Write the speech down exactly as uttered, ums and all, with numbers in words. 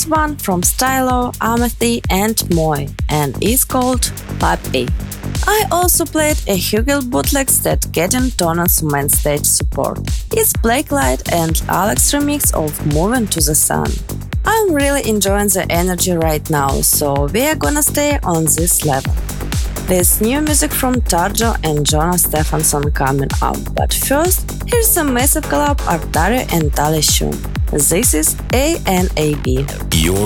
one from Stylo, Amethy and Moi and is called Puppy. I also played a Hugel bootlegs that getting Tonans main stage support. It's Blacklight and Alex remix of Moving to the Sun. I'm really enjoying the energy right now, so we are gonna stay on this level. There's new music from Tarjo and Jonas Stephenson coming up, but first, here's a massive collab of Dario and Tali Shun. This is A N A B. You're